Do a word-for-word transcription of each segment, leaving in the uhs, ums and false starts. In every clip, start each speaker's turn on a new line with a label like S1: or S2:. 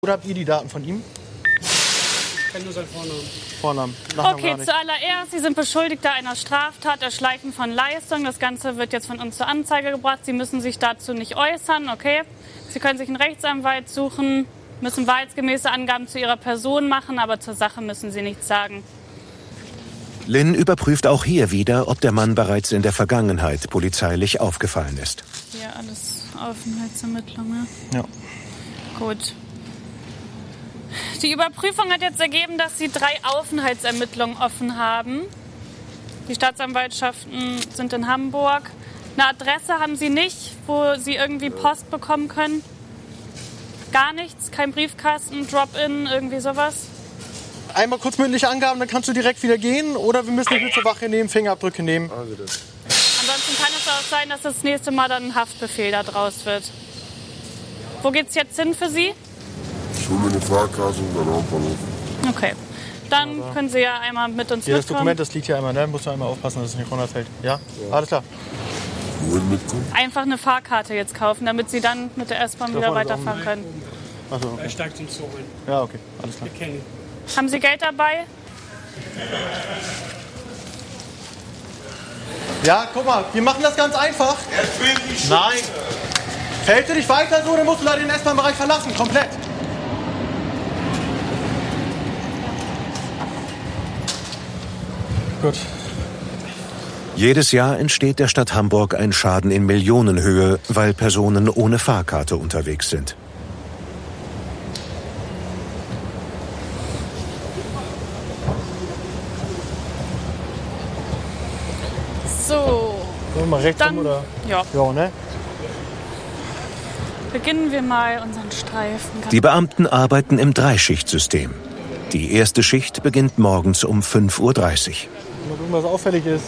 S1: Oder habt ihr die Daten von ihm?
S2: Ich kenne nur seinen Vornamen.
S1: Vornamen. Nachnamen
S3: Okay, zuallererst, Sie sind Beschuldigter einer Straftat, Erschleichen von Leistung. Das Ganze wird jetzt von uns zur Anzeige gebracht. Sie müssen sich dazu nicht äußern, okay? Sie können sich einen Rechtsanwalt suchen, müssen wahrheitsgemäße Angaben zu Ihrer Person machen, aber zur Sache müssen Sie nichts sagen.
S4: Lynn überprüft auch hier wieder, ob der Mann bereits in der Vergangenheit polizeilich aufgefallen ist.
S3: Hier alles Aufenthaltsermittlungen. Ja. Gut. Die Überprüfung hat jetzt ergeben, dass Sie drei Aufenthaltsermittlungen offen haben. Die Staatsanwaltschaften sind in Hamburg. Eine Adresse haben Sie nicht, wo Sie irgendwie Post bekommen können? Gar nichts? Kein Briefkasten, Drop-in, irgendwie sowas?
S1: Einmal kurz mündliche Angaben, dann kannst du direkt wieder gehen. Oder wir müssen dich mit zur Wache nehmen, Fingerabdrücke nehmen.
S3: Ansonsten kann es auch sein, dass das nächste Mal dann ein Haftbefehl da draus wird. Wo geht's jetzt hin für Sie?
S5: Ich hole mir eine Fahrkarte und dann Hauptbahnhof.
S3: Okay. Dann können Sie ja einmal mit uns
S1: Hier, das
S3: mitkommen.
S1: Dokument, das liegt hier einmal, ne? Musst du einmal aufpassen, dass es nicht runterfällt. Ja? ja. Alles klar.
S5: Wohin mitkommen?
S3: Einfach eine Fahrkarte jetzt kaufen, damit Sie dann mit der S-Bahn wieder weiterfahren können.
S1: Achso, okay.
S2: Er steigt zum Zug ein.
S1: Ja, okay. Alles klar.
S2: Wir kennen ihn.
S3: Haben Sie Geld dabei?
S1: Ja, guck mal, wir machen das ganz einfach. Nein. Fällt dir nicht weiter so, dann musst du leider den S-Bahn-Bereich verlassen, komplett. Gut.
S4: Jedes Jahr entsteht der Stadt Hamburg ein Schaden in Millionenhöhe, weil Personen ohne Fahrkarte unterwegs sind.
S3: So.
S1: Wollen wir mal rechts
S3: Dann,
S1: rum, oder?
S3: Ja.
S1: Ja, ne?
S3: Beginnen wir mal unseren Streifen.
S4: Die Beamten arbeiten im Dreischichtsystem. Die erste Schicht beginnt morgens um fünf Uhr dreißig.
S1: Mal gucken, was auffällig ist.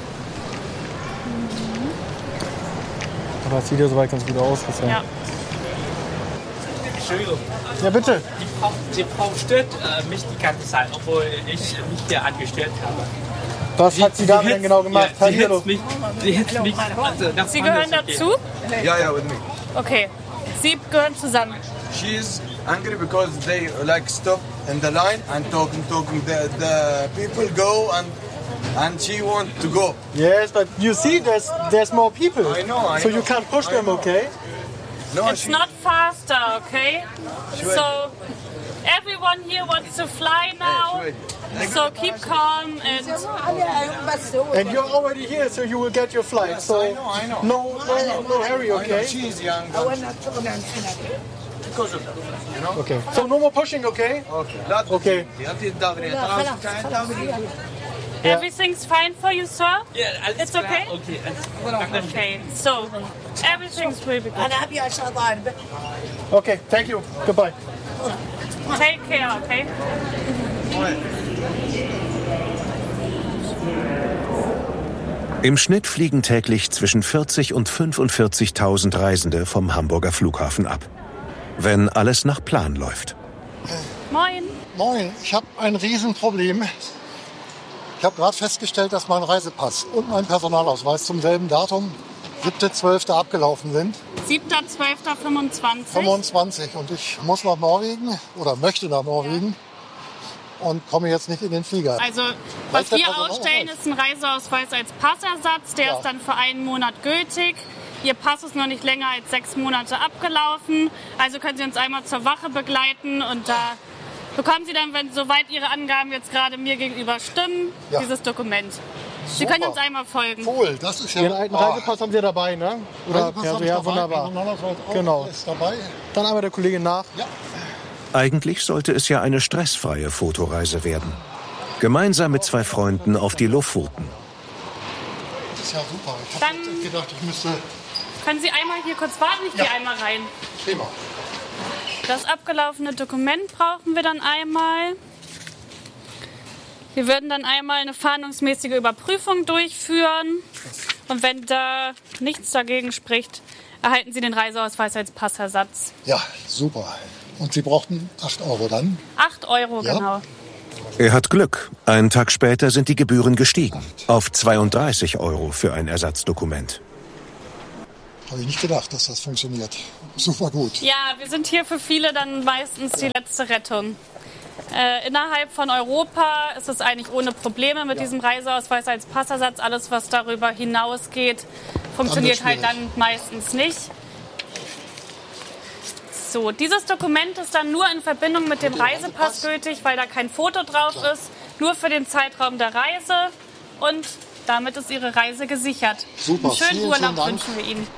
S3: Mhm.
S1: Aber es sieht ja soweit ganz gut aus. Ja.
S3: Ja.
S6: Entschuldigung.
S1: Ja, bitte.
S6: Die Frau, die Frau stört äh, mich die ganze Zeit, obwohl ich mich hier angestellt habe.
S1: Was hat sie damit denn genau gemacht?
S6: Ja, sie hetzt mich, sie hetzt mich, also nach
S3: Sie gehören
S6: vorne zu
S3: dazu?
S6: gehen.
S7: Yeah, yeah, with me.
S3: Okay. Sie gehören zusammen.
S7: She is angry because they like stop in the line and talking, talking. The, the people go and and she want to go.
S1: Yes, but you see, there's there's more people.
S7: I know, I
S1: so
S7: know.
S1: you can't push them, okay?
S7: No,
S3: It's
S7: she,
S3: not faster, okay?
S7: She
S3: So everyone here wants to fly now. So keep calm and
S1: And you're already here, so you will get your flight. So
S7: I know, I know.
S1: no, no, no hurry,
S7: I know
S1: okay?
S7: she is young. Because of that, you know.
S1: Okay. So no more pushing, okay?
S7: Okay. لا
S1: Okay.
S7: تغطي الدغري
S3: everything's fine for you, sir?
S6: Ja, alles
S3: It's
S6: klar.
S3: okay?
S6: Okay, alles klar.
S3: Okay, so everything's will be good.
S1: Okay. Thank you. Goodbye.
S3: Take care, okay?
S4: Im Schnitt fliegen täglich zwischen vierzig und fünfundvierzigtausend Reisende vom Hamburger Flughafen ab. Wenn alles nach Plan läuft.
S3: Moin.
S8: Moin, ich habe ein Riesenproblem. Ich habe gerade festgestellt, dass mein Reisepass und mein Personalausweis zum selben Datum, siebter zwölfter abgelaufen sind.
S3: siebter zwölfter fünfundzwanzig.
S8: fünfundzwanzig. Und ich muss nach Norwegen oder möchte nach Norwegen und komme jetzt nicht in den Flieger.
S3: Also,
S8: Weil
S3: was
S8: der
S3: wir
S8: Personalausweis-
S3: ausstellen, ist ein Reiseausweis als Passersatz. Der
S8: Ja.
S3: ist dann für einen Monat gültig. Ihr Pass ist noch nicht länger als sechs Monate abgelaufen. Also können Sie uns einmal zur Wache begleiten und da bekommen Sie dann, wenn soweit Ihre Angaben jetzt gerade mir gegenüber stimmen,
S8: Ja.
S3: dieses Dokument. Sie
S8: Super.
S3: können uns einmal folgen.
S8: Cool, das ist ja...
S1: Ihren alten
S8: Ah,
S1: Reisepass haben Sie dabei, ne? Oder?
S8: Reisepass
S1: Ja,
S8: hab
S1: so,
S8: ich
S1: ja,
S8: dabei,
S1: wunderbar.
S8: Personalausweis auch,
S1: Genau.
S8: ist dabei.
S1: Dann einmal der Kollegin nach.
S8: Ja.
S4: Eigentlich sollte es ja eine stressfreie Fotoreise werden. Gemeinsam mit zwei Freunden auf die Lofoten.
S8: Das ist ja super. Ich
S3: Dann-
S8: habe gedacht, ich müsste...
S3: Können Sie einmal hier kurz warten? Ich
S8: Ja.
S3: gehe einmal rein.
S8: Prima.
S3: Das abgelaufene Dokument brauchen wir dann einmal. Wir würden dann einmal eine fahndungsmäßige Überprüfung durchführen. Und wenn da nichts dagegen spricht, erhalten Sie den Reiseausweis als Passersatz.
S8: Ja, super. Und Sie brauchten acht Euro dann?
S3: acht Euro,
S8: Ja.
S3: genau.
S4: Er hat Glück. Einen Tag später sind die Gebühren gestiegen. Auf zweiunddreißig Euro für ein Ersatzdokument.
S8: Habe ich nicht gedacht, dass das funktioniert. Super gut.
S3: Ja, wir sind hier für viele dann meistens die letzte Rettung. Äh, innerhalb von Europa ist es eigentlich ohne Probleme mit ja. diesem Reiseausweis als Passersatz. Alles, was darüber hinausgeht, funktioniert dann halt dann meistens nicht. So, dieses Dokument ist dann nur in Verbindung mit dem Reisepass gültig, weil da kein Foto drauf ist. Nur für den Zeitraum der Reise. Und damit ist Ihre Reise gesichert.
S8: Super.
S3: Einen schönen
S8: vielen,
S3: Urlaub
S8: vielen Dank.
S3: wünschen wir Ihnen.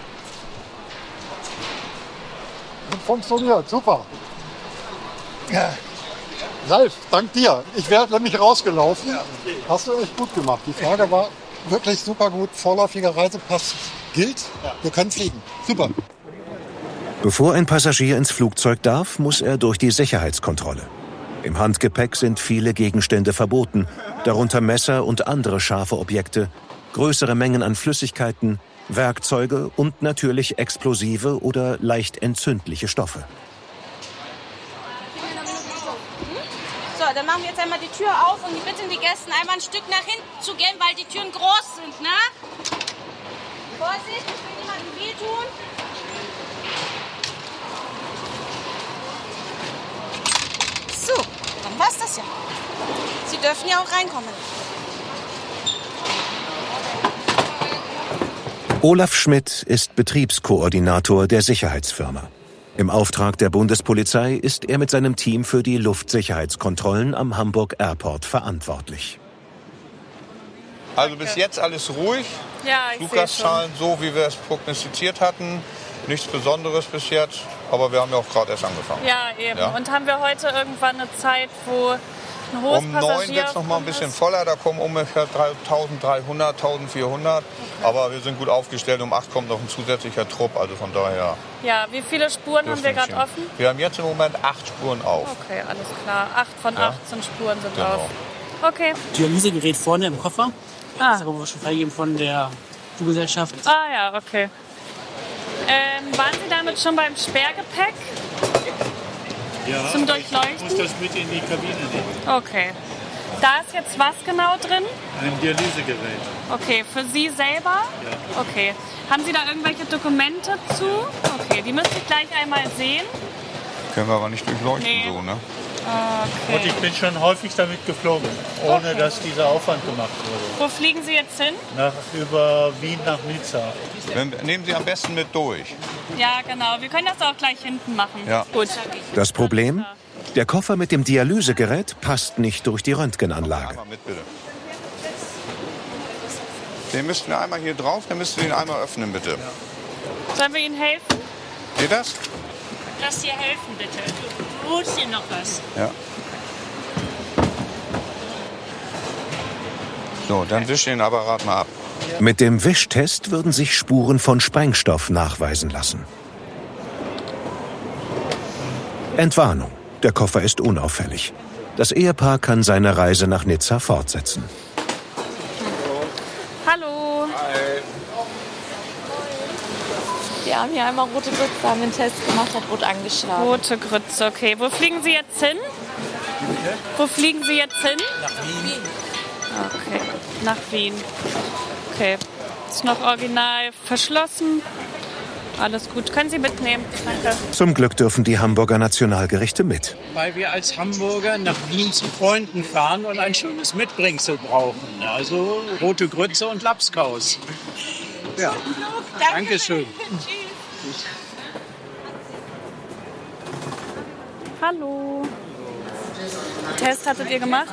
S8: Funktioniert, super. Ja. Ralf, dank dir. Ich wäre nämlich rausgelaufen. Hast du echt gut gemacht. Die Frage war wirklich super gut. Vorläufiger Reisepass gilt. Wir können fliegen. Super.
S4: Bevor ein Passagier ins Flugzeug darf, muss er durch die Sicherheitskontrolle. Im Handgepäck sind viele Gegenstände verboten, darunter Messer und andere scharfe Objekte, größere Mengen an Flüssigkeiten, Werkzeuge und natürlich explosive oder leicht entzündliche Stoffe.
S9: So, dann machen wir jetzt einmal die Tür auf und wir bitten die Gäste einmal ein Stück nach hinten zu gehen, weil die Türen groß sind, ne? Vorsicht, ich will niemandem wehtun. So, dann war's das ja. Sie dürfen ja auch reinkommen.
S4: Olaf Schmidt ist Betriebskoordinator der Sicherheitsfirma. Im Auftrag der Bundespolizei ist er mit seinem Team für die Luftsicherheitskontrollen am Hamburg Airport verantwortlich.
S10: Also bis jetzt alles ruhig.
S3: Ja, ich
S10: Fluggastzahlen so, wie wir es prognostiziert hatten. Nichts Besonderes bis jetzt, aber wir haben ja auch gerade erst angefangen.
S3: Ja, eben.
S10: Ja?
S3: Und haben wir heute irgendwann eine Zeit, wo ein hohes
S10: Um neun wird es noch mal ein bisschen voller, da kommen ungefähr eintausenddreihundert, eintausendvierhundert. Ja. Aber wir sind gut aufgestellt, um acht kommt noch ein zusätzlicher Trupp, also von daher.
S3: Ja, wie viele Spuren haben wir gerade offen?
S10: Wir haben jetzt im Moment acht Spuren auf.
S3: Okay, alles klar. Acht von
S10: Ja.
S3: achtzehn Spuren sind
S10: Genau.
S3: auf. Okay.
S2: Dialysegerät vorne im Koffer.
S3: Ah.
S2: Das ist aber schon freigegeben von der Fluggesellschaft.
S3: Ah ja, okay. Ähm, waren Sie damit schon beim Sperrgepäck?
S11: Ja,
S3: Zum
S11: ich
S3: Durchleuchten?
S11: muss das mit in die Kabine nehmen.
S3: Okay. Da ist jetzt was genau drin?
S11: Ein Dialysegerät.
S3: Okay, für Sie selber?
S11: Ja.
S3: Okay. Haben Sie da irgendwelche Dokumente zu? Okay, die müsste ich gleich einmal sehen.
S10: Können wir aber nicht durchleuchten,
S3: Nee.
S10: so, ne?
S3: Okay.
S11: Und ich bin schon häufig damit geflogen, ohne
S3: Okay.
S11: dass dieser Aufwand gemacht wurde.
S3: Wo fliegen Sie jetzt hin?
S11: Nach, über Wien nach Nizza.
S10: Wenn, nehmen Sie am besten mit durch.
S3: Ja, genau. Wir können das auch gleich hinten machen.
S10: Ja.
S3: Gut.
S4: Das Problem? Der Koffer mit dem Dialysegerät passt nicht durch die Röntgenanlage.
S10: Einmal mit, bitte. Den müssten wir einmal hier drauf, dann müssten wir ihn einmal öffnen, bitte.
S3: Sollen wir Ihnen helfen?
S10: Geht das?
S12: Lass dir helfen, bitte. Du holst dir noch was.
S10: Ja. So, dann wisch den Apparat mal ab.
S4: Mit dem Wischtest würden sich Spuren von Sprengstoff nachweisen lassen. Entwarnung. Der Koffer ist unauffällig. Das Ehepaar kann seine Reise nach Nizza fortsetzen.
S3: Hallo.
S10: Hi.
S13: Wir haben hier einmal rote Grütze, haben den Test gemacht, hat rot angeschlagen.
S3: Rote Grütze, okay. Wo fliegen Sie jetzt hin? Wo fliegen Sie jetzt hin?
S2: Nach Wien.
S3: Okay, nach Wien. Okay, ist noch original verschlossen. Alles gut, können Sie mitnehmen. Danke.
S4: Zum Glück dürfen die Hamburger Nationalgerichte mit.
S2: Weil wir als Hamburger nach Wien zu Freunden fahren und ein schönes Mitbringsel brauchen. Also rote Grütze und Lapskaus. Ja, Dankeschön.
S3: Hallo. Test hattet ihr gemacht?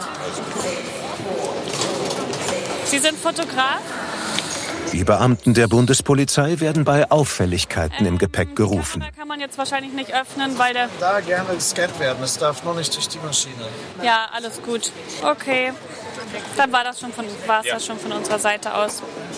S3: Sie sind Fotograf?
S4: Die Beamten der Bundespolizei werden bei Auffälligkeiten im Gepäck gerufen.
S3: Da kann man jetzt wahrscheinlich nicht öffnen, weil der...
S14: Da gerne gescannt werden, es darf noch nicht durch die Maschine.
S3: Ja, alles gut. Okay, dann war das schon von, war es das schon von unserer Seite aus.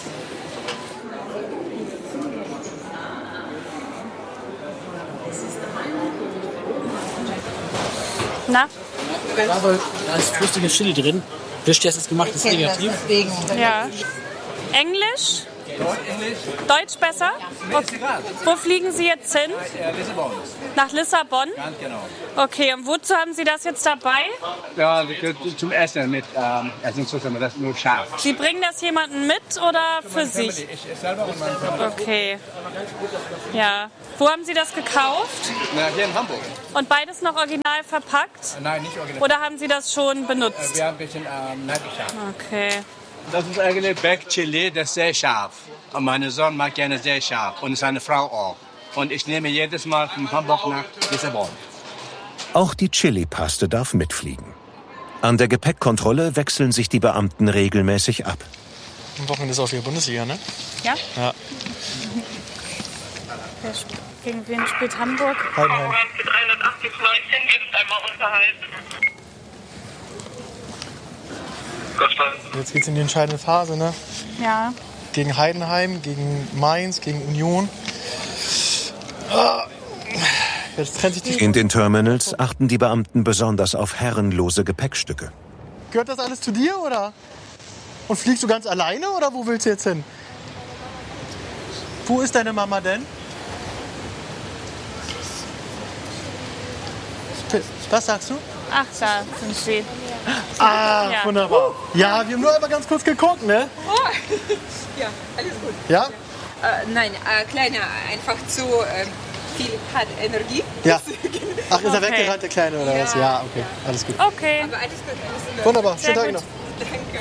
S3: Na?
S2: Da ist flüssiges Chili drin. Wischtest ist gemacht, ist negativ.
S3: Ja. Englisch? Deutsch besser? Wo, wo fliegen Sie jetzt hin?
S2: Lissabon.
S3: Nach Lissabon?
S2: Ganz genau.
S3: Okay, und wozu haben Sie das jetzt dabei?
S2: Ja, zum Essen mit ähm, Essen zusammen, das ist nur scharf.
S3: Sie bringen das jemandem mit oder für sich?
S2: Ich selber und meine Familie.
S3: Okay. Ja. Wo haben Sie das gekauft?
S2: Na, hier in Hamburg.
S3: Und beides noch original verpackt?
S2: Nein, nicht original.
S3: Oder haben Sie das schon benutzt?
S2: Wir haben ein bisschen ähm, nachgeschaut.
S3: Okay.
S2: Das ist eigentlich Back Chili, das ist sehr scharf. Und mein Sohn mag gerne sehr scharf und seine Frau auch. Und ich nehme jedes Mal von Hamburg nach Lissabon.
S4: Auch die Chili-Paste darf mitfliegen. An der Gepäckkontrolle wechseln sich die Beamten regelmäßig ab.
S1: Am Wochenende ist auch wieder Bundesliga, ne?
S3: Ja?
S1: Ja.
S3: Wer sp- Gegen wen spielt Hamburg?
S1: Heidenheim.
S15: dreihundertachtzig neunzehn ist einmal unterhalten.
S1: Jetzt geht's in die entscheidende Phase, ne?
S3: Ja.
S1: Gegen Heidenheim, gegen Mainz, gegen Union. Ah. Jetzt trennt sich die
S4: In den Terminals achten die Beamten besonders auf herrenlose Gepäckstücke.
S1: Gehört das alles zu dir, oder? Und fliegst du ganz alleine, oder wo willst du jetzt hin? Wo ist deine Mama denn? Was sagst du?
S3: Ach, da sind sie.
S1: Ah,
S3: Ja.
S1: wunderbar. Ja, wir haben nur einmal ganz kurz geguckt, ne?
S16: Oh. Ja, alles gut.
S1: Ja?
S16: Äh, nein, äh, kleiner, einfach zu äh, viel hat Energie.
S1: Ja. Ach, ist er
S3: Okay.
S1: weggerannt, der Kleine, oder was? Ja, okay, alles gut.
S3: Okay.
S16: Aber alles gut, alles gut.
S1: Wunderbar,
S3: Sehr
S1: schönen Tag
S3: gut.
S1: noch.
S16: Danke.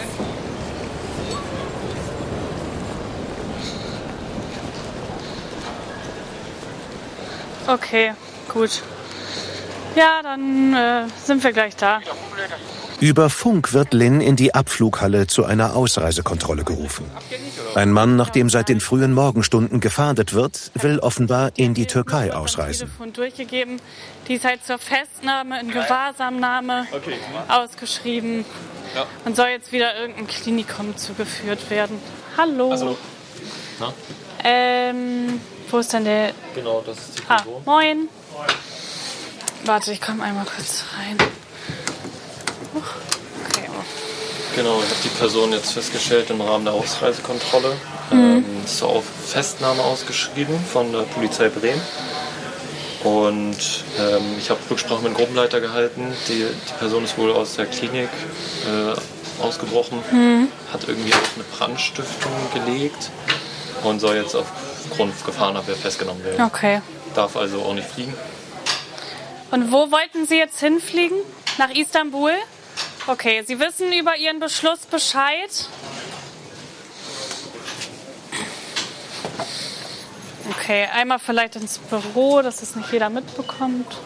S3: Okay, gut. Ja, dann äh, sind wir gleich da.
S4: Über Funk wird Lynn in die Abflughalle zu einer Ausreisekontrolle gerufen. Ein Mann, nach dem seit den frühen Morgenstunden gefahndet wird, will offenbar in die Türkei ausreisen.
S3: Telefon durchgegeben. Die ist halt zur Festnahme in Gewahrsamnahme ausgeschrieben
S17: Ja.
S3: und soll jetzt wieder irgendeinem Klinikum zugeführt werden. Hallo.
S17: Also, na?
S3: Ähm, wo ist denn der?
S17: Genau, das ist die
S3: Ah,
S17: Person.
S3: moin. Warte, ich komme einmal kurz rein. Huch. Okay.
S17: Genau, ich habe die Person jetzt festgestellt im Rahmen der Ausreisekontrolle.
S3: Mhm.
S17: Ähm, ist so auf Festnahme ausgeschrieben von der Polizei Bremen. Und ähm, ich habe Rücksprache mit dem Gruppenleiter gehalten. Die, die Person ist wohl aus der Klinik äh, ausgebrochen,
S3: Mhm.
S17: hat irgendwie auch eine Brandstiftung gelegt und soll jetzt aufgrund Gefahrenabwehr festgenommen werden.
S3: Okay.
S17: Darf also auch nicht fliegen.
S3: Und wo wollten Sie jetzt hinfliegen? Nach Istanbul? Okay, Sie wissen über Ihren Beschluss Bescheid? Okay, einmal vielleicht ins Büro, dass es nicht jeder mitbekommt.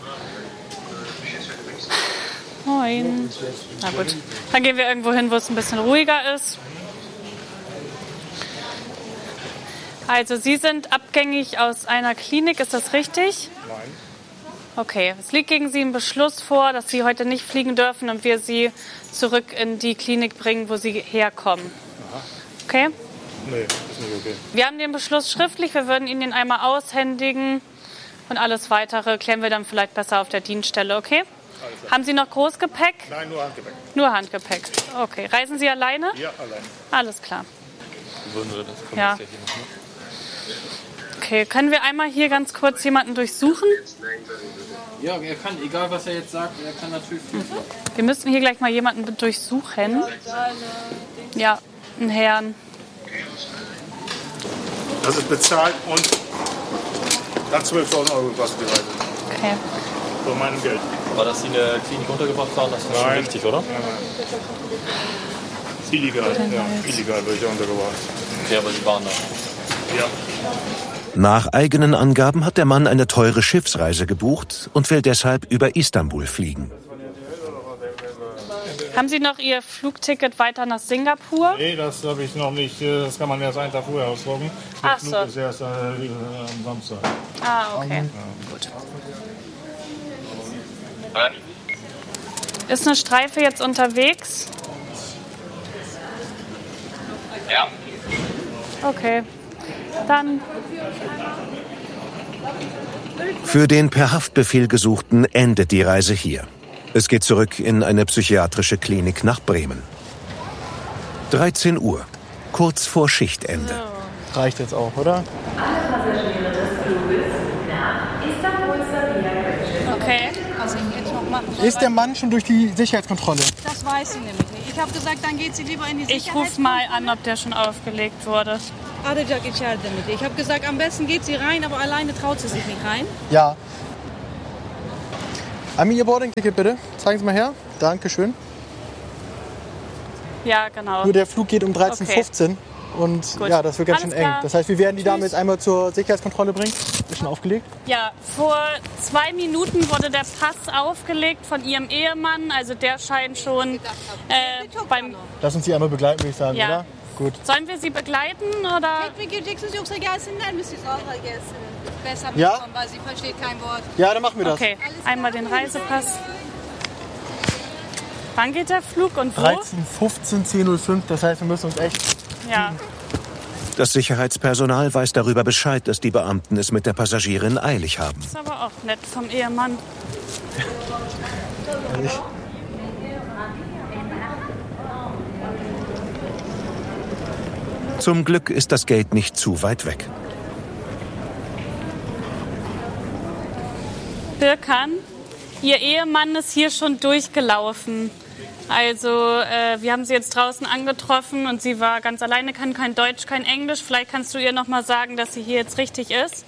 S3: Moin. Na gut, dann gehen wir irgendwo hin, wo es ein bisschen ruhiger ist. Also, Sie sind abgängig aus einer Klinik, ist das richtig?
S8: Nein.
S3: Okay, es liegt gegen Sie ein Beschluss vor, dass Sie heute nicht fliegen dürfen und wir Sie zurück in die Klinik bringen, wo Sie herkommen.
S8: Aha.
S3: Okay?
S8: Nee, ist nicht okay.
S3: Wir haben den Beschluss schriftlich, wir würden Ihnen den einmal aushändigen und alles Weitere klären wir dann vielleicht besser auf der Dienststelle, okay? Haben Sie noch Großgepäck?
S8: Nein, nur Handgepäck.
S3: Nur Handgepäck. Okay, reisen Sie alleine?
S8: Ja, allein.
S3: Alles klar.
S17: Würden wir das können
S3: Ja.
S17: wir das hier machen.
S3: Okay, können wir einmal hier ganz kurz jemanden durchsuchen?
S6: Ja, er kann, egal was er jetzt sagt, er kann natürlich fliegen.
S3: Wir müssen hier gleich mal jemanden durchsuchen. Ja, einen Herrn.
S8: Das ist bezahlt und dann zwölftausend Euro kostet die Reise.
S3: Okay.
S8: Von meinem Geld.
S17: War das Sie in der Klinik untergebracht waren? Das ist schon
S8: Nein.
S17: richtig, oder?
S8: Nein, nein. Illegal, ja, illegal wurde ich untergebracht.
S17: Okay, aber Sie waren da.
S8: Ja.
S4: Nach eigenen Angaben hat der Mann eine teure Schiffsreise gebucht und will deshalb über Istanbul fliegen.
S3: Haben Sie noch Ihr Flugticket weiter nach Singapur?
S8: Nee, das habe ich noch nicht. Das kann man erst einen Tag vorher ausdrucken. Der
S3: Ach
S8: Flug
S3: so.
S8: ist erst äh, am Samstag.
S3: Ah, okay. Gut. Ist eine Streife jetzt unterwegs?
S15: Ja.
S3: Okay. Dann
S4: Für den per Haftbefehl Gesuchten endet die Reise hier. Es geht zurück in eine psychiatrische Klinik nach Bremen. dreizehn Uhr, kurz vor Schichtende.
S1: reicht jetzt auch, oder?
S18: Alle Passagiere des Fluges nach Istanbul Sabiha Gökçen.
S9: Okay. Also jetzt noch mal.
S1: Ist der Mann schon durch die Sicherheitskontrolle?
S9: Das weiß sie nämlich nicht. Ich habe gesagt, dann geht sie lieber in die
S3: Ich rufe mal an, ob der schon aufgelegt wurde.
S9: Ich habe gesagt, am besten geht sie rein, aber alleine traut sie sich nicht rein.
S1: Ja. Einmal Ihr Boarding-Ticket bitte. Zeigen Sie mal her. Dankeschön.
S3: Ja, genau.
S1: Nur der Flug geht um dreizehn Uhr fünfzehn.
S3: Okay.
S1: Und
S3: Gut.
S1: ja, das wird ganz
S3: Alles
S1: schön eng.
S3: klar.
S1: Das heißt, wir werden die Dame
S3: Tschüss.
S1: jetzt einmal zur Sicherheitskontrolle bringen. Ist schon aufgelegt?
S3: Ja, vor zwei Minuten wurde der Pass aufgelegt von ihrem Ehemann. Also der scheint schon äh, beim...
S1: Lass uns Sie einmal begleiten, würde ich sagen,
S3: Ja.
S1: oder? Gut.
S3: Sollen wir sie begleiten oder?
S9: Besser
S1: Ja?
S9: mitkommen, weil sie versteht kein Wort.
S1: Ja, dann machen wir das.
S3: Okay, einmal den Reisepass. Wann geht der Flug und wo?
S1: dreizehn Uhr fünfzehn, zehn Uhr null fünf. Das heißt, wir müssen uns echt...
S3: Ja.
S4: Das Sicherheitspersonal weiß darüber Bescheid, dass die Beamten es mit der Passagierin eilig haben.
S3: Das ist aber auch nett vom Ehemann.
S4: Zum Glück ist das Gate nicht zu weit weg.
S3: Birkan, Ihr Ehemann ist hier schon durchgelaufen. Also äh, wir haben sie jetzt draußen angetroffen und sie war ganz alleine, kann kein Deutsch, kein Englisch. Vielleicht kannst du ihr noch mal sagen, dass sie hier jetzt richtig ist.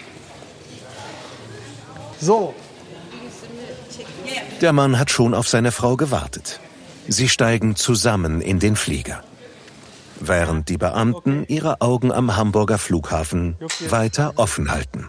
S1: So.
S4: Der Mann hat schon auf seine Frau gewartet. Sie steigen zusammen in den Flieger. Während die Beamten ihre Augen am Hamburger Flughafen weiter offen halten.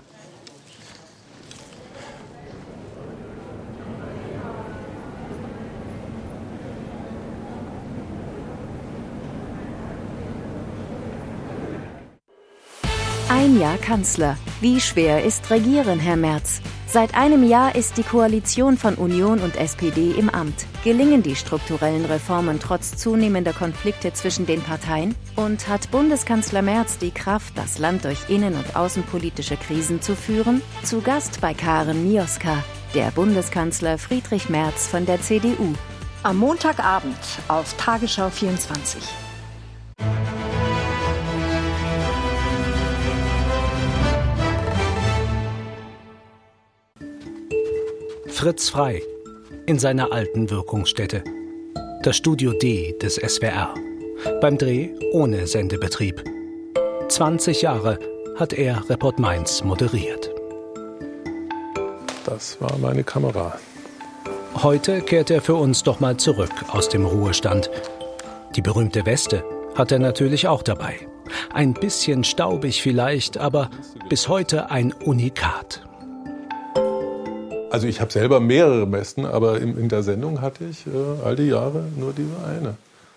S19: Ein Jahr Kanzler. Wie schwer ist Regieren, Herr Merz? Seit einem Jahr ist die Koalition von Union und S P D im Amt. Gelingen die strukturellen Reformen trotz zunehmender Konflikte zwischen den Parteien? Und hat Bundeskanzler Merz die Kraft, das Land durch innen- und außenpolitische Krisen zu führen? Zu Gast bei Karen Mioska, der Bundeskanzler Friedrich Merz von der C D U.
S20: Am Montagabend auf Tagesschau vierundzwanzig.
S21: Fritz Frey in seiner alten Wirkungsstätte. Das Studio D des S W R. Beim Dreh ohne Sendebetrieb. zwanzig Jahre hat er Report Mainz moderiert.
S22: Das war meine Kamera.
S21: Heute kehrt er für uns doch mal zurück aus dem Ruhestand. Die berühmte Weste hat er natürlich auch dabei. Ein bisschen staubig vielleicht, aber bis heute ein Unikat.
S22: Also ich habe selber mehrere Westen, aber in, in der Sendung hatte ich äh, all die Jahre nur diese eine.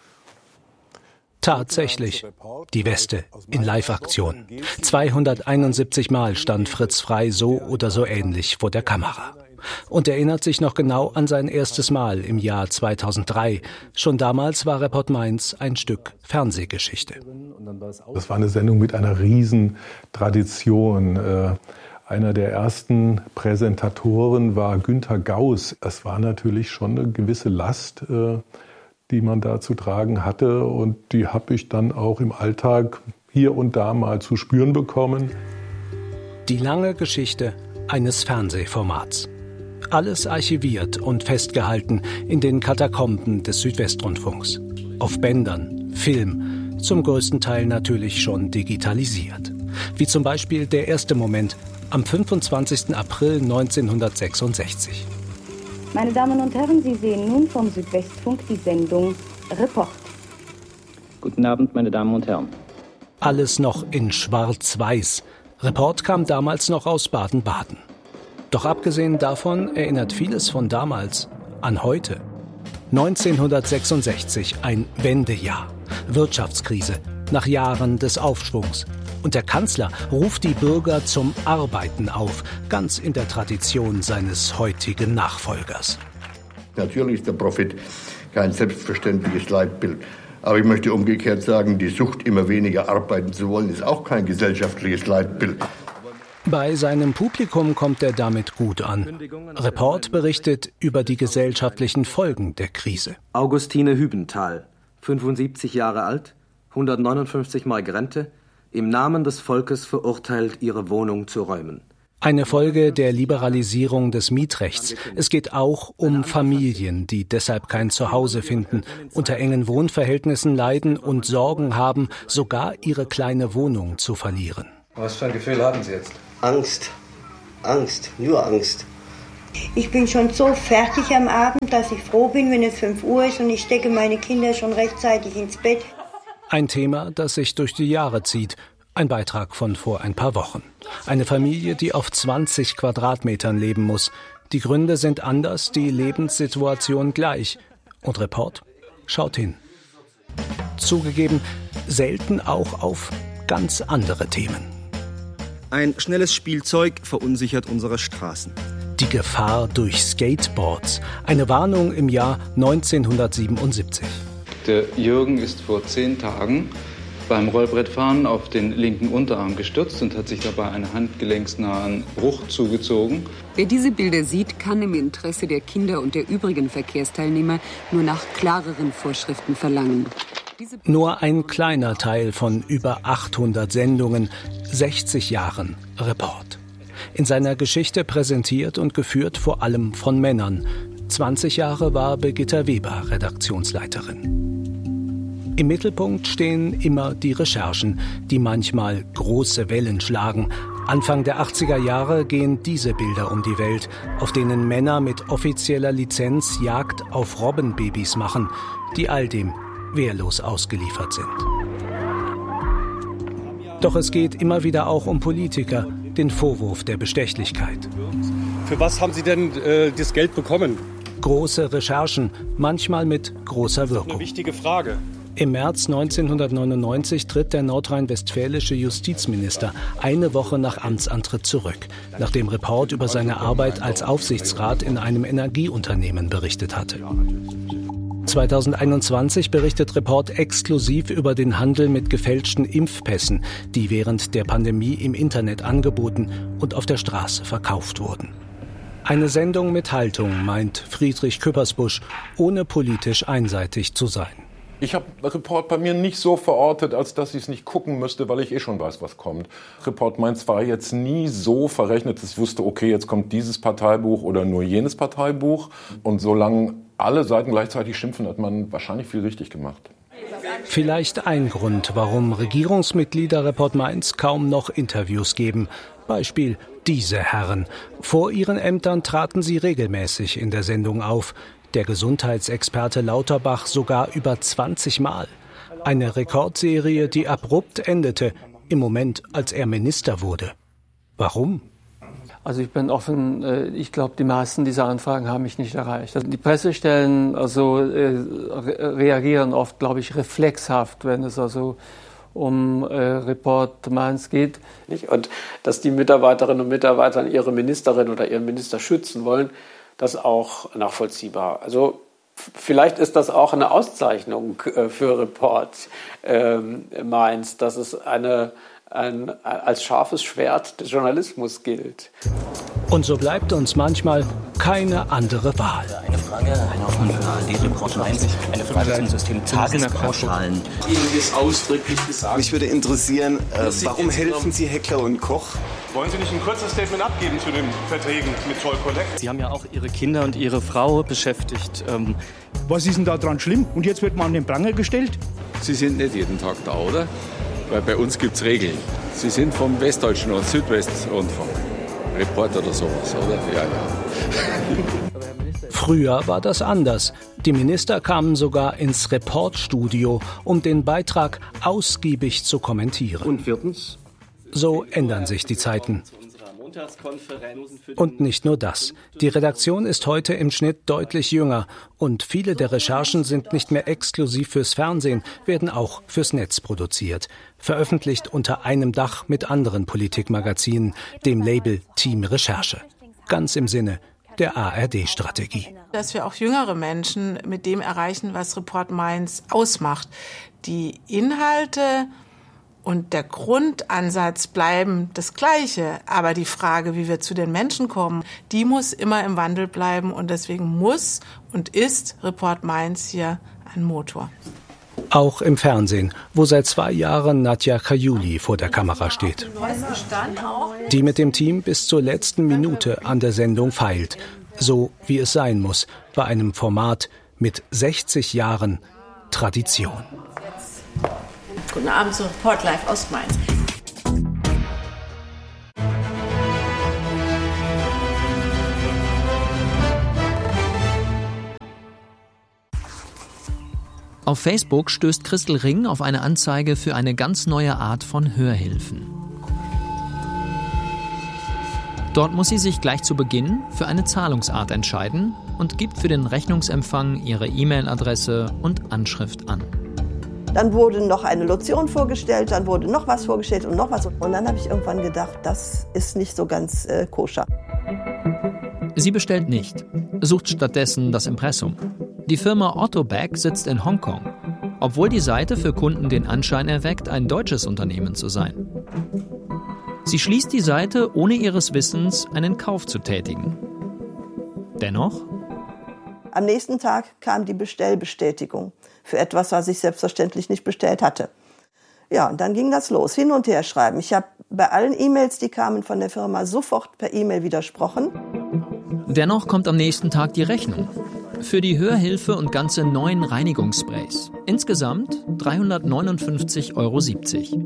S21: Tatsächlich, die Weste in Live-Aktion. zweihunderteinundsiebzig Mal stand Fritz Frey so oder so ähnlich vor der Kamera. Und erinnert sich noch genau an sein erstes Mal im Jahr zweitausenddrei. Schon damals war Report Mainz ein Stück Fernsehgeschichte.
S22: Das war eine Sendung mit einer riesen Tradition. Äh, Einer der ersten Präsentatoren war Günter Gauss. Es war natürlich schon eine gewisse Last, äh, die man da zu tragen hatte. Und die habe ich dann auch im Alltag hier und da mal zu spüren bekommen.
S21: Die lange Geschichte eines Fernsehformats. Alles archiviert und festgehalten in den Katakomben des Südwestrundfunks. Auf Bändern, Film, zum größten Teil natürlich schon digitalisiert. Wie zum Beispiel der erste Moment am fünfundzwanzigsten April neunzehnhundertsechsundsechzig.
S23: Meine Damen und Herren, Sie sehen nun vom Südwestfunk die Sendung Report.
S24: Guten Abend, meine Damen und Herren.
S21: Alles noch in Schwarz-Weiß. Report kam damals noch aus Baden-Baden. Doch abgesehen davon erinnert vieles von damals an heute. neunzehnhundertsechsundsechzig, ein Wendejahr. Wirtschaftskrise, nach Jahren des Aufschwungs. Und der Kanzler ruft die Bürger zum Arbeiten auf, ganz in der Tradition seines heutigen Nachfolgers.
S25: Natürlich ist der Profit kein selbstverständliches Leitbild. Aber ich möchte umgekehrt sagen, die Sucht, immer weniger arbeiten zu wollen, ist auch kein gesellschaftliches Leitbild.
S21: Bei seinem Publikum kommt er damit gut an. Report berichtet über die gesellschaftlichen Folgen der Krise.
S26: Augustine Hübenthal, fünfundsiebzig Jahre alt, hundertneunundfünfzig Mark Rente,
S5: im Namen des Volkes verurteilt, ihre Wohnung zu räumen.
S21: Eine Folge der Liberalisierung des Mietrechts. Es geht auch um Familien, die deshalb kein Zuhause finden, unter engen Wohnverhältnissen leiden und Sorgen haben, sogar ihre kleine Wohnung zu verlieren.
S7: Was für ein Gefühl haben Sie jetzt?
S10: Angst. Angst. Nur Angst.
S11: Ich bin schon so fertig am Abend, dass ich froh bin, wenn es fünf Uhr ist und ich stecke meine Kinder schon rechtzeitig ins Bett.
S21: Ein Thema, das sich durch die Jahre zieht. Ein Beitrag von vor ein paar Wochen. Eine Familie, die auf zwanzig Quadratmetern leben muss. Die Gründe sind anders, die Lebenssituation gleich. Und Report schaut hin. Zugegeben, selten auch auf ganz andere Themen.
S12: Ein schnelles Spielzeug verunsichert unsere Straßen.
S21: Die Gefahr durch Skateboards. Eine Warnung im Jahr neunzehnhundertsiebenundsiebzig.
S26: Der Jürgen ist vor zehn Tagen beim Rollbrettfahren auf den linken Unterarm gestürzt und hat sich dabei einen handgelenksnahen Bruch zugezogen.
S16: Wer diese Bilder sieht, kann im Interesse der Kinder und der übrigen Verkehrsteilnehmer nur nach klareren Vorschriften verlangen.
S21: Nur ein kleiner Teil von über achthundert Sendungen, sechzig Jahren Report. In seiner Geschichte präsentiert und geführt vor allem von Männern. zwanzig Jahre war Birgitta Weber Redaktionsleiterin. Im Mittelpunkt stehen immer die Recherchen, die manchmal große Wellen schlagen. Anfang der achtziger Jahre gehen diese Bilder um die Welt, auf denen Männer mit offizieller Lizenz Jagd auf Robbenbabys machen, die all dem wehrlos ausgeliefert sind. Doch es geht immer wieder auch um Politiker, den Vorwurf der Bestechlichkeit.
S27: Für was haben Sie denn äh, das Geld bekommen?
S21: Große Recherchen, manchmal mit großer Wirkung.
S27: Eine wichtige Frage.
S21: Im März neunzehnhundertneunundneunzig tritt der nordrhein-westfälische Justizminister eine Woche nach Amtsantritt zurück, nachdem Report über seine Arbeit als Aufsichtsrat in einem Energieunternehmen berichtet hatte. zweitausendeinundzwanzig berichtet Report exklusiv über den Handel mit gefälschten Impfpässen, die während der Pandemie im Internet angeboten und auf der Straße verkauft wurden. Eine Sendung mit Haltung, meint Friedrich Küppersbusch, ohne politisch einseitig zu sein.
S28: Ich habe Report bei mir nicht so verortet, als dass ich es nicht gucken müsste, weil ich eh schon weiß, was kommt. Report Mainz war jetzt nie so verrechnet, dass ich wusste, okay, jetzt kommt dieses Parteibuch oder nur jenes Parteibuch. Und solange alle Seiten gleichzeitig schimpfen, hat man wahrscheinlich viel richtig gemacht.
S21: Vielleicht ein Grund, warum Regierungsmitglieder Report Mainz kaum noch Interviews geben. Beispiel diese Herren. Vor ihren Ämtern traten sie regelmäßig in der Sendung auf. Der Gesundheitsexperte Lauterbach sogar über zwanzig Mal. Eine Rekordserie, die abrupt endete, im Moment, als er Minister wurde. Warum?
S29: Also ich bin offen, ich glaube, die meisten dieser Anfragen haben mich nicht erreicht. Also die Pressestellen also, äh, reagieren oft, glaube ich, reflexhaft, wenn es also um äh, Report Mainz geht.
S30: Und dass die Mitarbeiterinnen und Mitarbeiter ihre Ministerin oder ihren Minister schützen wollen, das ist auch nachvollziehbar. Also vielleicht ist das auch eine Auszeichnung äh, für Report äh, Mainz, dass es eine, ein, als scharfes Schwert des Journalismus gilt.
S21: Und so bleibt uns manchmal keine andere Wahl.
S31: Eine Frage, eine Hoffnung für A R D-Report Mainz, eine Frage zum System Tagespauschalen.
S32: Ihnen ist ausdrücklich gesagt.
S31: Mich würde interessieren, äh, warum helfen Sie Heckler und Koch?
S32: Wollen Sie nicht ein kurzes Statement abgeben zu den Verträgen mit Toll Collect?
S31: Sie haben ja auch Ihre Kinder und Ihre Frau beschäftigt. Ähm
S33: Was ist denn da dran schlimm? Und jetzt wird man an den Pranger gestellt?
S34: Sie sind nicht jeden Tag da, oder? Weil bei uns gibt es Regeln. Sie sind vom Westdeutschen und Südwestrundfunk. Reporter oder sowas, oder? Ja, ja.
S21: Früher war das anders. Die Minister kamen sogar ins Reportstudio, um den Beitrag ausgiebig zu kommentieren.
S31: Und viertens?
S21: So ändern sich die Zeiten. Und nicht nur das. Die Redaktion ist heute im Schnitt deutlich jünger und viele der Recherchen sind nicht mehr exklusiv fürs Fernsehen, werden auch fürs Netz produziert. Veröffentlicht unter einem Dach mit anderen Politikmagazinen, dem Label Team Recherche. Ganz im Sinne der A R D-Strategie.
S35: Dass wir auch jüngere Menschen mit dem erreichen, was Report Mainz ausmacht. Die Inhalte und der Grundansatz bleiben das Gleiche, aber die Frage, wie wir zu den Menschen kommen, die muss immer im Wandel bleiben und deswegen muss und ist Report Mainz hier ein Motor.
S21: Auch im Fernsehen, wo seit zwei Jahren Nadja Kajuli vor der Kamera steht. Die mit dem Team bis zur letzten Minute an der Sendung feilt. So wie es sein muss bei einem Format mit sechzig Jahren Tradition.
S1: Guten Abend zu Report Live Ostmain.
S2: Auf Facebook stößt Christel Ring auf eine Anzeige für eine ganz neue Art von Hörhilfen. Dort muss sie sich gleich zu Beginn für eine Zahlungsart entscheiden und gibt für den Rechnungsempfang ihre E-Mail-Adresse und Anschrift an.
S3: Dann wurde noch eine Lotion vorgestellt, dann wurde noch was vorgestellt und noch was. Und dann habe ich irgendwann gedacht, das ist nicht so ganz äh, koscher.
S2: Sie bestellt nicht, sucht stattdessen das Impressum. Die Firma Autoback sitzt in Hongkong, obwohl die Seite für Kunden den Anschein erweckt, ein deutsches Unternehmen zu sein. Sie schließt die Seite, ohne ihres Wissens einen Kauf zu tätigen. Dennoch?
S3: Am nächsten Tag kam die Bestellbestätigung für etwas, was ich selbstverständlich nicht bestellt hatte. Ja, und dann ging das los, hin und her schreiben. Ich habe bei allen E-Mails, die kamen von der Firma, sofort per E-Mail widersprochen.
S2: Dennoch kommt am nächsten Tag die Rechnung. Für die Hörhilfe und ganze neun Reinigungssprays. Insgesamt dreihundertneunundfünfzig Euro siebzig.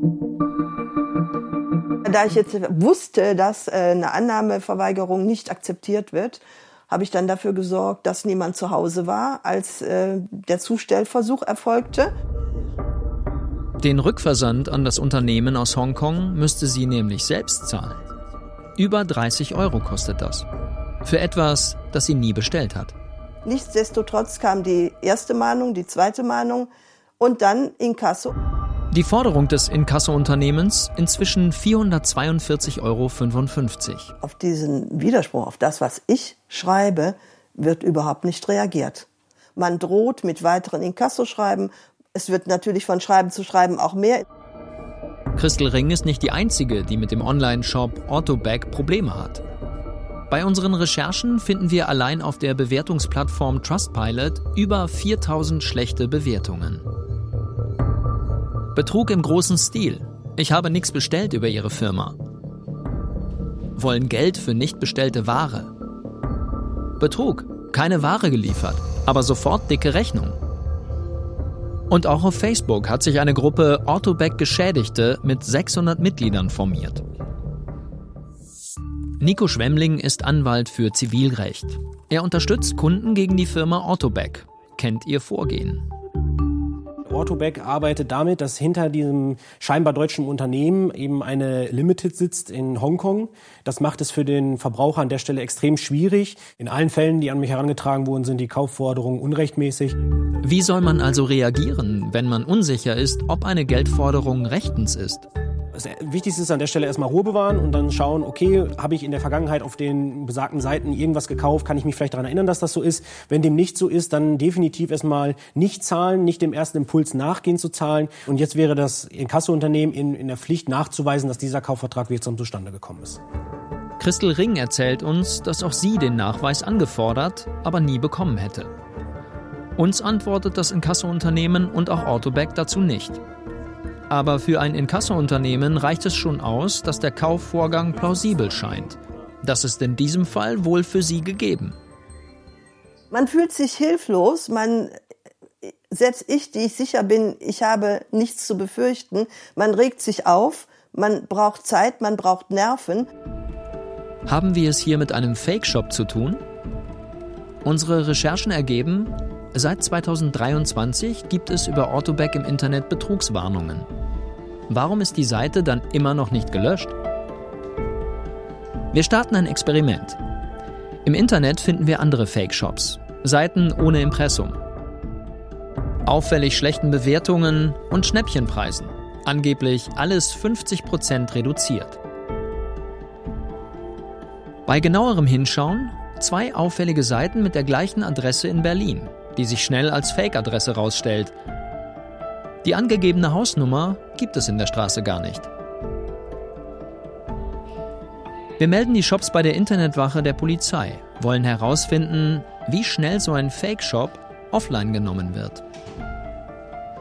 S3: Da ich jetzt wusste, dass eine Annahmeverweigerung nicht akzeptiert wird, habe ich dann dafür gesorgt, dass niemand zu Hause war, als der Zustellversuch erfolgte.
S2: Den Rückversand an das Unternehmen aus Hongkong müsste sie nämlich selbst zahlen. Über dreißig Euro kostet das. Für etwas, das sie nie bestellt hat.
S3: Nichtsdestotrotz kam die erste Mahnung, die zweite Mahnung und dann Inkasso.
S2: Die Forderung des Inkasso-Unternehmens inzwischen vierhundertzweiundvierzig Euro fünfundfünfzig.
S3: Auf diesen Widerspruch, auf das, was ich schreibe, wird überhaupt nicht reagiert. Man droht mit weiteren Inkasso-Schreiben. Es wird natürlich von Schreiben zu Schreiben auch mehr.
S2: Christel Ring ist nicht die Einzige, die mit dem Online-Shop Autoback Probleme hat. Bei unseren Recherchen finden wir allein auf der Bewertungsplattform Trustpilot über viertausend schlechte Bewertungen. Betrug im großen Stil. Ich habe nichts bestellt über ihre Firma. Wollen Geld für nicht bestellte Ware. Betrug. Keine Ware geliefert, aber sofort dicke Rechnung. Und auch auf Facebook hat sich eine Gruppe Autoback Geschädigte mit sechshundert Mitgliedern formiert. Nico Schwemmling ist Anwalt für Zivilrecht. Er unterstützt Kunden gegen die Firma Autoback, kennt ihr Vorgehen.
S4: Autoback arbeitet damit, dass hinter diesem scheinbar deutschen Unternehmen eben eine Limited sitzt in Hongkong. Das macht es für den Verbraucher an der Stelle extrem schwierig. In allen Fällen, die an mich herangetragen wurden, sind die Kaufforderungen unrechtmäßig.
S2: Wie soll man also reagieren, wenn man unsicher ist, ob eine Geldforderung rechtens ist?
S4: Das Wichtigste ist an der Stelle erstmal Ruhe bewahren und dann schauen, okay, habe ich in der Vergangenheit auf den besagten Seiten irgendwas gekauft, kann ich mich vielleicht daran erinnern, dass das so ist. Wenn dem nicht so ist, dann definitiv erstmal nicht zahlen, nicht dem ersten Impuls nachgehen zu zahlen. Und jetzt wäre das Inkasso-Unternehmen in, in der Pflicht nachzuweisen, dass dieser Kaufvertrag wirksam zustande gekommen ist.
S2: Christel Ring erzählt uns, dass auch sie den Nachweis angefordert, aber nie bekommen hätte. Uns antwortet das Inkasso-Unternehmen und auch Autoback dazu nicht. Aber für ein Inkasso-Unternehmen reicht es schon aus, dass der Kaufvorgang plausibel scheint. Das ist in diesem Fall wohl für sie gegeben.
S3: Man fühlt sich hilflos, man, selbst ich, die ich sicher bin, ich habe nichts zu befürchten, man regt sich auf, man braucht Zeit, man braucht Nerven.
S2: Haben wir es hier mit einem Fake-Shop zu tun? Unsere Recherchen ergeben, seit zweitausenddreiundzwanzig gibt es über Autoback im Internet Betrugswarnungen. Warum ist die Seite dann immer noch nicht gelöscht? Wir starten ein Experiment. Im Internet finden wir andere Fake-Shops, Seiten ohne Impressum. Auffällig schlechten Bewertungen und Schnäppchenpreisen. Angeblich alles fünfzig Prozent reduziert. Bei genauerem Hinschauen zwei auffällige Seiten mit der gleichen Adresse in Berlin, die sich schnell als Fake-Adresse rausstellt. Die angegebene Hausnummer gibt es in der Straße gar nicht. Wir melden die Shops bei der Internetwache der Polizei, wollen herausfinden, wie schnell so ein Fake-Shop offline genommen wird.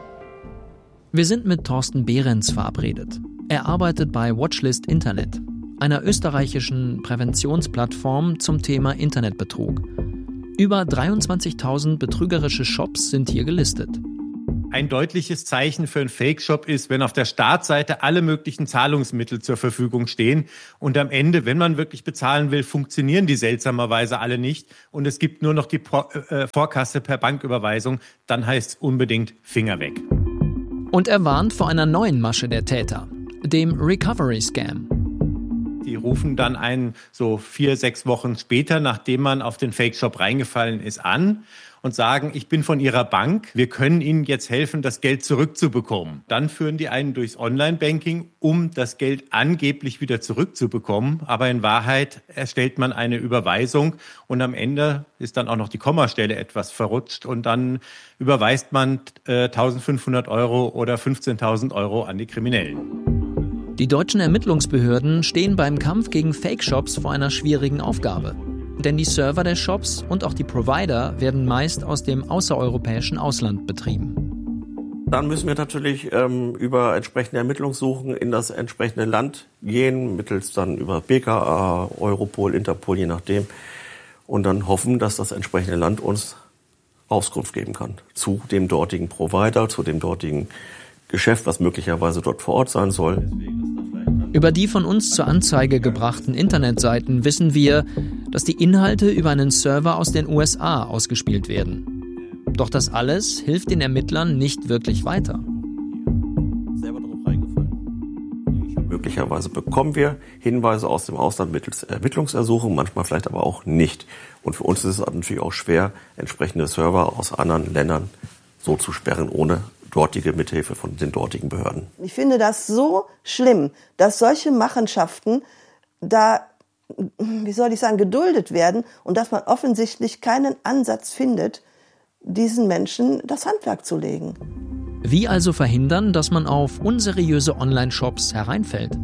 S2: Wir sind mit Thorsten Behrens verabredet. Er arbeitet bei Watchlist Internet, einer österreichischen Präventionsplattform zum Thema Internetbetrug. Über dreiundzwanzigtausend betrügerische Shops sind hier gelistet.
S5: Ein deutliches Zeichen für einen Fake-Shop ist, wenn auf der Startseite alle möglichen Zahlungsmittel zur Verfügung stehen und am Ende, wenn man wirklich bezahlen will, funktionieren die seltsamerweise alle nicht und es gibt nur noch die Vorkasse per Banküberweisung, dann heißt es unbedingt Finger weg.
S2: Und er warnt vor einer neuen Masche der Täter, dem Recovery-Scam.
S5: Die rufen dann einen so vier, sechs Wochen später, nachdem man auf den Fake-Shop reingefallen ist, an und sagen, ich bin von Ihrer Bank, wir können Ihnen jetzt helfen, das Geld zurückzubekommen. Dann führen die einen durchs Online-Banking, um das Geld angeblich wieder zurückzubekommen. Aber in Wahrheit erstellt man eine Überweisung und am Ende ist dann auch noch die Kommastelle etwas verrutscht und dann überweist man äh, eintausendfünfhundert Euro oder fünfzehntausend Euro an die Kriminellen.
S2: Die deutschen Ermittlungsbehörden stehen beim Kampf gegen Fake-Shops vor einer schwierigen Aufgabe. Denn die Server der Shops und auch die Provider werden meist aus dem außereuropäischen Ausland betrieben.
S6: Dann müssen wir natürlich ähm, über entsprechende Ermittlungssuchen in das entsprechende Land gehen, mittels dann über B K A, Europol, Interpol, je nachdem. Und dann hoffen, dass das entsprechende Land uns Auskunft geben kann zu dem dortigen Provider, zu dem dortigen Geschäft, was möglicherweise dort vor Ort sein soll.
S2: Über die von uns zur Anzeige gebrachten Internetseiten wissen wir, dass die Inhalte über einen Server aus den U S A ausgespielt werden. Doch das alles hilft den Ermittlern nicht wirklich weiter.
S6: Möglicherweise bekommen wir Hinweise aus dem Ausland mittels Ermittlungsersuchung, manchmal vielleicht aber auch nicht. Und für uns ist es natürlich auch schwer, entsprechende Server aus anderen Ländern so zu sperren, ohne dortige Mithilfe von den dortigen Behörden.
S3: Ich finde das so schlimm, dass solche Machenschaften da, wie soll ich sagen, geduldet werden und dass man offensichtlich keinen Ansatz findet, diesen Menschen das Handwerk zu legen.
S2: Wie also verhindern, dass man auf unseriöse Online-Shops hereinfällt?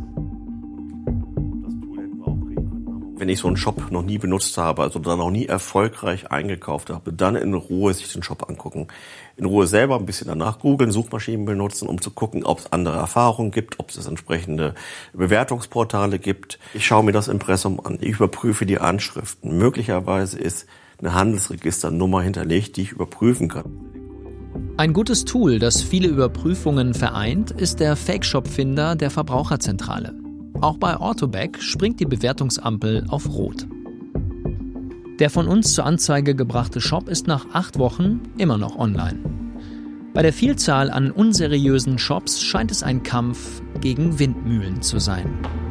S6: Wenn ich so einen Shop noch nie benutzt habe, also da noch nie erfolgreich eingekauft habe, dann in Ruhe sich den Shop angucken. In Ruhe selber ein bisschen danach googeln, Suchmaschinen benutzen, um zu gucken, ob es andere Erfahrungen gibt, ob es entsprechende Bewertungsportale gibt. Ich schaue mir das Impressum an, ich überprüfe die Anschriften. Möglicherweise ist eine Handelsregisternummer hinterlegt, die ich überprüfen kann.
S2: Ein gutes Tool, das viele Überprüfungen vereint, ist der Fake-Shop-Finder der Verbraucherzentrale. Auch bei Orthoback springt die Bewertungsampel auf Rot. Der von uns zur Anzeige gebrachte Shop ist nach acht Wochen immer noch online. Bei der Vielzahl an unseriösen Shops scheint es ein Kampf gegen Windmühlen zu sein.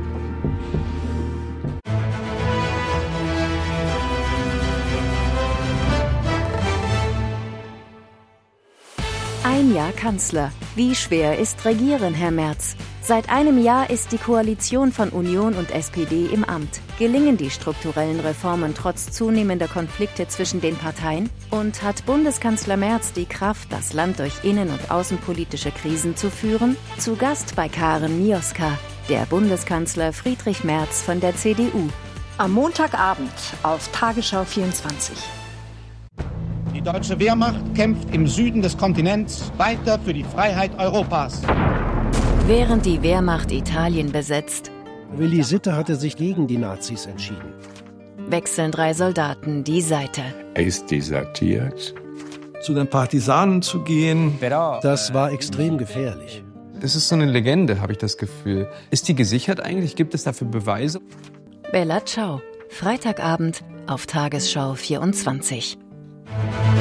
S8: Ein Jahr Kanzler. Wie schwer ist Regieren, Herr Merz? Seit einem Jahr ist die Koalition von Union und S P D im Amt. Gelingen die strukturellen Reformen trotz zunehmender Konflikte zwischen den Parteien? Und hat Bundeskanzler Merz die Kraft, das Land durch innen- und außenpolitische Krisen zu führen? Zu Gast bei Karen Mioska, der Bundeskanzler Friedrich Merz von der C D U.
S9: Am Montagabend auf Tagesschau vierundzwanzig.
S33: Die deutsche Wehrmacht kämpft im Süden des Kontinents weiter für die Freiheit Europas.
S8: Während die Wehrmacht Italien besetzt,
S13: Willi Sitte hatte sich gegen die Nazis entschieden.
S8: Wechseln drei Soldaten die Seite.
S14: Er ist desertiert.
S15: Zu den Partisanen zu gehen,
S13: das war extrem gefährlich.
S17: Das ist so eine Legende, habe ich das Gefühl. Ist die gesichert eigentlich? Gibt es dafür Beweise?
S8: Bella Ciao, Freitagabend auf Tagesschau vierundzwanzig.